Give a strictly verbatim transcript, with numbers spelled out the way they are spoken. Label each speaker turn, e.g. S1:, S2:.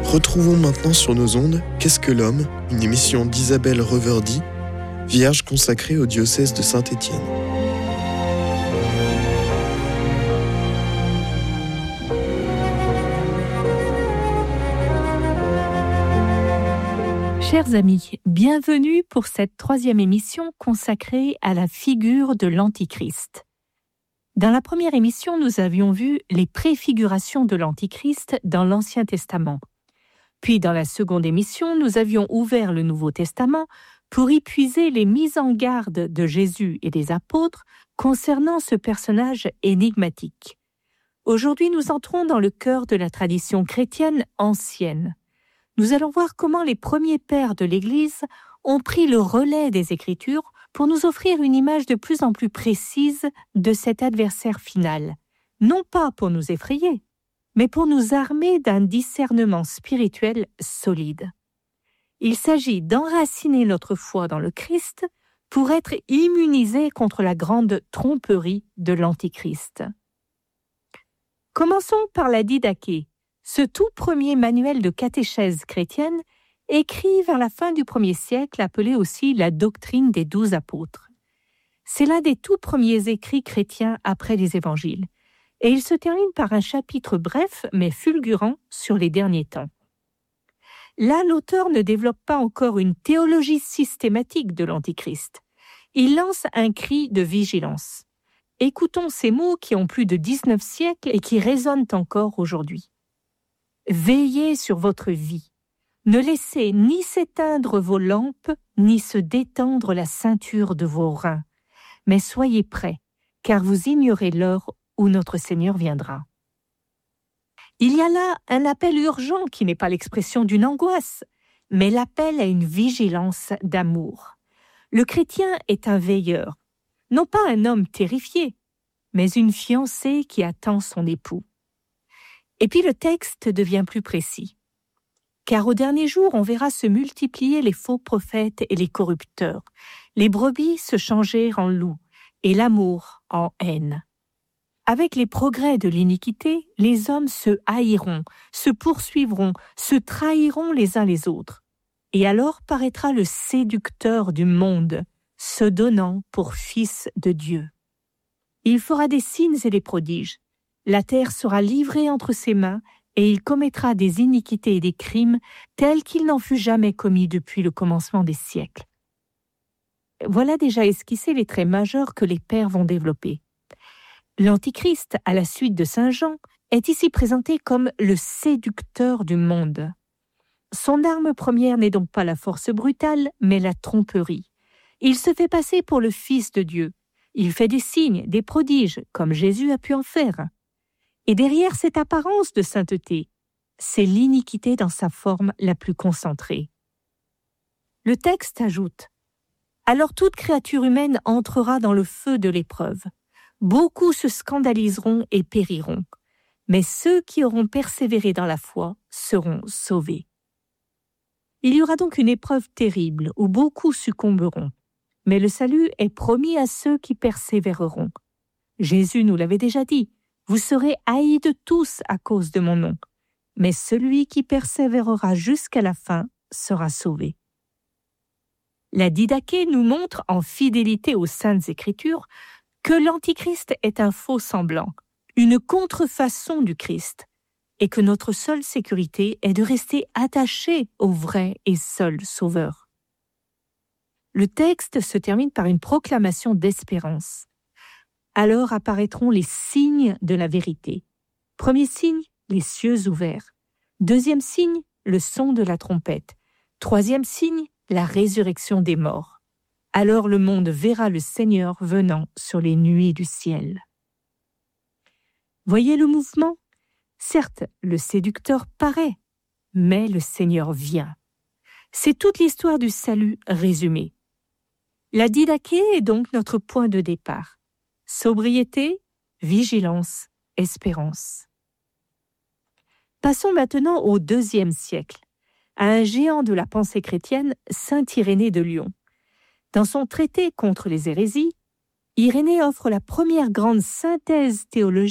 S1: Retrouvons maintenant sur nos ondes Qu'est-ce que l'homme, une émission d'Isabelle Reverdy, vierge consacrée au diocèse de Saint-Étienne.
S2: Chers amis, bienvenue pour cette troisième émission consacrée à la figure de l'Antichrist. Dans la première émission, nous avions vu les préfigurations de l'Antichrist dans l'Ancien Testament. Puis, dans la seconde émission, nous avions ouvert le Nouveau Testament pour y puiser les mises en garde de Jésus et des apôtres concernant ce personnage énigmatique. Aujourd'hui, nous entrons dans le cœur de la tradition chrétienne ancienne. Nous allons voir comment les premiers pères de l'Église ont pris le relais des Écritures pour nous offrir une image de plus en plus précise de cet adversaire final, non pas pour nous effrayer, mais pour nous armer d'un discernement spirituel solide. Il s'agit d'enraciner notre foi dans le Christ pour être immunisés contre la grande tromperie de l'Antichrist. Commençons par la Didaché, ce tout premier manuel de catéchèse chrétienne écrit vers la fin du premier siècle, appelé aussi la doctrine des douze apôtres. C'est l'un des tout premiers écrits chrétiens après les évangiles, et il se termine par un chapitre bref mais fulgurant sur les derniers temps. Là, l'auteur ne développe pas encore une théologie systématique de l'Antichrist. Il lance un cri de vigilance. Écoutons ces mots qui ont plus de dix-neuf siècles et qui résonnent encore aujourd'hui. Veillez sur votre vie. Ne laissez ni s'éteindre vos lampes, ni se détendre la ceinture de vos reins. Mais soyez prêts, car vous ignorez l'heure où notre Seigneur viendra. Il y a là un appel urgent qui n'est pas l'expression d'une angoisse, mais l'appel à une vigilance d'amour. Le chrétien est un veilleur, non pas un homme terrifié, mais une fiancée qui attend son époux. Et puis le texte devient plus précis. Car au dernier jour, on verra se multiplier les faux prophètes et les corrupteurs. Les brebis se changer en loups et l'amour en haine. Avec les progrès de l'iniquité, les hommes se haïront, se poursuivront, se trahiront les uns les autres. Et alors paraîtra le séducteur du monde, se donnant pour fils de Dieu. Il fera des signes et des prodiges. La terre sera livrée entre ses mains et il commettra des iniquités et des crimes tels qu'il n'en fut jamais commis depuis le commencement des siècles. Voilà déjà esquissés les traits majeurs que les pères vont développer. L'Antichrist, à la suite de saint Jean, est ici présenté comme le séducteur du monde. Son arme première n'est donc pas la force brutale, mais la tromperie. Il se fait passer pour le Fils de Dieu. Il fait des signes, des prodiges, comme Jésus a pu en faire. Et derrière cette apparence de sainteté, c'est l'iniquité dans sa forme la plus concentrée. Le texte ajoute « Alors toute créature humaine entrera dans le feu de l'épreuve. Beaucoup se scandaliseront et périront, mais ceux qui auront persévéré dans la foi seront sauvés. » Il y aura donc une épreuve terrible où beaucoup succomberont, mais le salut est promis à ceux qui persévéreront. Jésus nous l'avait déjà dit, « Vous serez haïs de tous à cause de mon nom, mais celui qui persévérera jusqu'à la fin sera sauvé. » La Didaché nous montre, en fidélité aux Saintes Écritures, que l'Antichrist est un faux semblant, une contrefaçon du Christ, et que notre seule sécurité est de rester attachés au vrai et seul Sauveur. Le texte se termine par une proclamation d'espérance. Alors apparaîtront les signes de la vérité. Premier signe, les cieux ouverts. Deuxième signe, le son de la trompette. Troisième signe, la résurrection des morts. Alors le monde verra le Seigneur venant sur les nuées du ciel. Voyez le mouvement ? Certes, le séducteur paraît, mais le Seigneur vient. C'est toute l'histoire du salut résumée. La Didaché est donc notre point de départ. Sobriété, vigilance, espérance. Passons maintenant au deuxième siècle, à un géant de la pensée chrétienne, saint Irénée de Lyon. Dans son traité contre les hérésies, Irénée offre la première grande synthèse théologique